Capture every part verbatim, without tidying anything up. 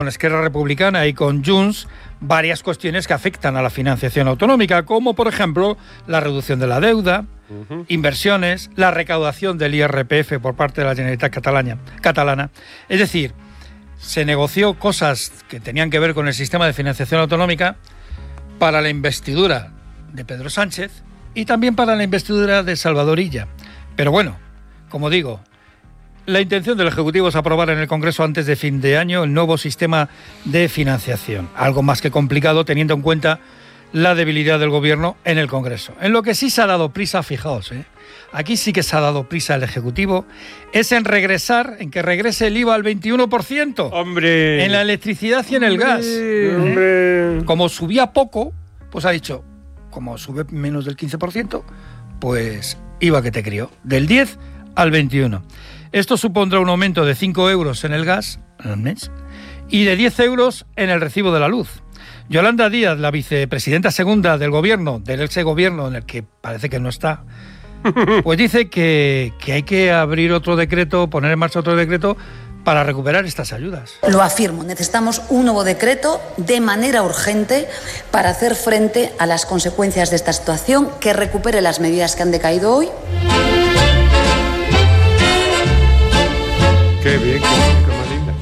con Esquerra Republicana y con Junts varias cuestiones que afectan a la financiación autonómica, como por ejemplo la reducción de la deuda, uh-huh. inversiones, la recaudación del I R P F por parte de la Generalitat catalana, catalana. Es decir, se negoció cosas que tenían que ver con el sistema de financiación autonómica para la investidura de Pedro Sánchez y también para la investidura de Salvador Illa. Pero bueno, como digo, la intención del Ejecutivo es aprobar en el Congreso antes de fin de año el nuevo sistema de financiación. Algo más que complicado teniendo en cuenta la debilidad del Gobierno en el Congreso. En lo que sí se ha dado prisa, fijaos, ¿eh? aquí sí que se ha dado prisa el Ejecutivo, es en regresar, en que regrese el I V A al veintiuno por ciento. ¡Hombre! En la electricidad y en el gas. ¡Hombre! Como subía poco, pues ha dicho, como sube menos del quince por ciento, pues I V A que te crió, del diez al veintiuno. Esto supondrá un aumento de cinco euros en el gas al mes y de diez euros en el recibo de la luz. Yolanda Díaz, la vicepresidenta segunda del gobierno, del ex gobierno en el que parece que no está, pues dice que, que hay que abrir otro decreto, poner en marcha otro decreto para recuperar estas ayudas. Lo afirmo, necesitamos un nuevo decreto de manera urgente para hacer frente a las consecuencias de esta situación, que recupere las medidas que han decaído hoy. Qué bien, qué bien, qué más linda.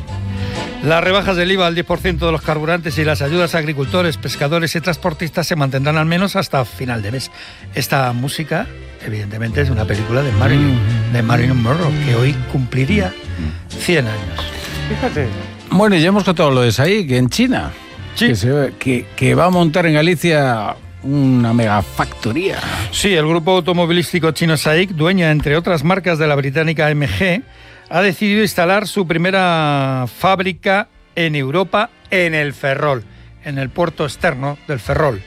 Las rebajas del I V A al diez por ciento de los carburantes y las ayudas a agricultores, pescadores y transportistas se mantendrán al menos hasta final de mes. Esta música, evidentemente, es de una película de Marilyn, de Marilyn Monroe, que hoy cumpliría cien años. Fíjate. Bueno, y ya hemos contado lo de SAIC en China, sí. que, se, que, que va a montar en Galicia una megafactoría. Sí, el grupo automovilístico chino SAIC, dueña, entre otras marcas, de la británica A M G, ha decidido instalar su primera fábrica en Europa en el Ferrol, en el puerto externo del Ferrol.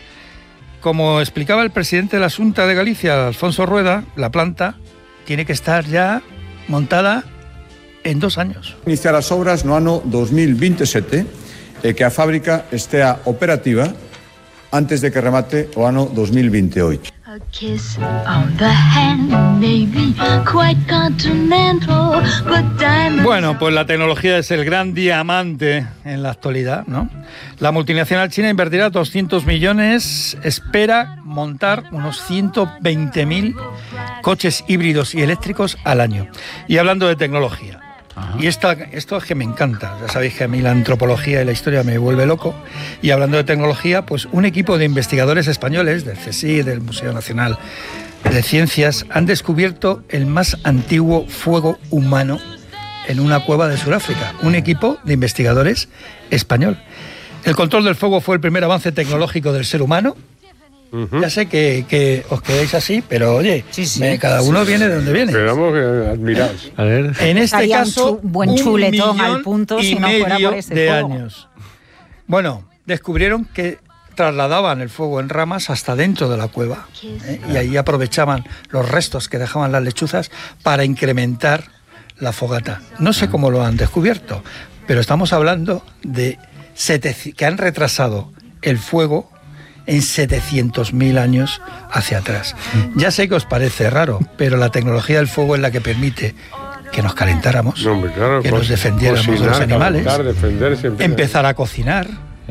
Como explicaba el presidente de la Xunta de Galicia, Alfonso Rueda, la planta tiene que estar ya montada en dos años. Iniciar as obras no ano dos mil veintisiete e que a fábrica estea operativa antes de que remate o ano dos mil veintiocho. A kiss on the hand may be quite continental, but diamonds... Bueno, pues la tecnología es el gran diamante en la actualidad, ¿no? La multinacional china invertirá doscientos millones, espera montar unos ciento veinte mil coches híbridos y eléctricos al año. Y hablando de tecnología, Ajá. y esta, esto es que me encanta, ya sabéis que a mí la antropología y la historia me vuelve loco, y hablando de tecnología, pues un equipo de investigadores españoles del C S I, del Museo Nacional de Ciencias, han descubierto el más antiguo fuego humano en una cueva de Sudáfrica, un equipo de investigadores español. El control del fuego fue el primer avance tecnológico del ser humano. Uh-huh. Ya sé que, que os quedáis así, pero oye, sí, sí, me, cada uno sí, viene de donde viene. Esperamos que admiraos. A ver. En este Haría caso, un, chu- buen chuletón al punto y si no medio fuera por ese de fuego. años. Bueno, descubrieron que trasladaban el fuego en ramas hasta dentro de la cueva, ¿eh? y ahí aprovechaban los restos que dejaban las lechuzas para incrementar la fogata. No sé cómo lo han descubierto, pero estamos hablando de setecientos, que han retrasado el fuego en setecientos mil años hacia atrás. Ya sé que os parece raro, pero la tecnología del fuego es la que permite que nos calentáramos, no, hombre, claro, que nos defendiéramos cocinar, de los animales, calentar, empezar a cocinar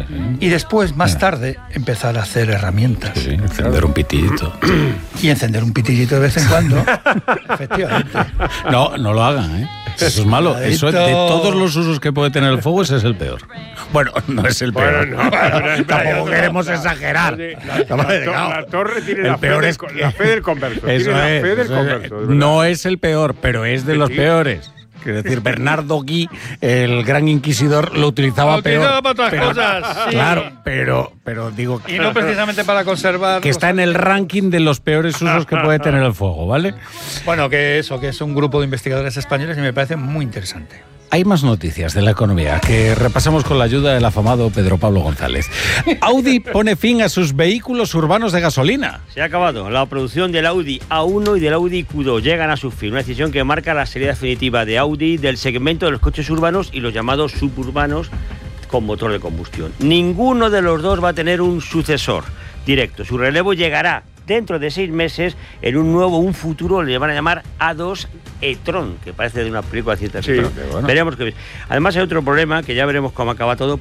y después, más tarde, empezar a hacer herramientas. Sí, encender un pitillito. Y encender un pitillito de vez en cuando, efectivamente. No, no lo hagan, ¿eh? Eso es malo. Eso, de todos los usos que puede tener el fuego, ese es el peor. Bueno, no es el peor. Bueno, no, no, tampoco queremos exagerar. La, la, la, la torre tiene la fe, del, es que, la fe del converso. Eso tiene es, la fe del eso converso. Es, no es el peor, pero es de los sí. peores. Quiero decir, Bernardo Gui, el gran inquisidor, lo utilizaba lo peor. Utilizaba para otras pero, cosas. Sí. Claro, pero, pero digo... Y no precisamente para conservar... Que está en el ranking de los peores usos que puede tener el fuego, ¿vale? Bueno, que eso, que es un grupo de investigadores españoles y me parece muy interesante. Hay más noticias de la economía que repasamos con la ayuda del afamado Pedro Pablo González. Audi pone fin a sus vehículos urbanos de gasolina. Se ha acabado. La producción del Audi A uno y del Audi Q dos llegan a su fin. Una decisión que marca la salida definitiva de Audi del segmento de los coches urbanos y los llamados suburbanos con motor de combustión. Ninguno de los dos va a tener un sucesor directo. Su relevo llegará dentro de seis meses en un nuevo, un futuro, le van a llamar A dos e-tron, que parece de una película de ciencia ficción. Sí, bueno. Veremos que... Además hay otro problema, que ya veremos cómo acaba todo,